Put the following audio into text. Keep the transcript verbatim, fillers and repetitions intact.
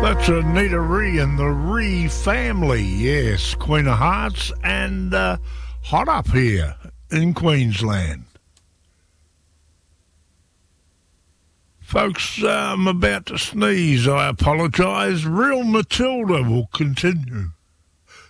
That's Anita Ree and the Ree family. Yes, Queen of Hearts, and uh, hot up here in Queensland. Folks, uh, I'm about to sneeze. I apologise. Real Matilda will continue.